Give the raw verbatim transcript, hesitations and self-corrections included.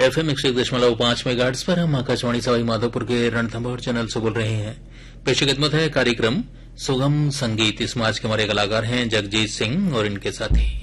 FM एक सौ एक दशमलव पांच मेगाहर्ट्ज पर हम आकाशवाणी सवाई माधोपुर के रणथंभौर चैनल से बोल रहे हैं। पेश खिदमत है कार्यक्रम सुगम संगीत। इस माज के हमारे कलाकार हैं जगजीत सिंह और इनके साथी।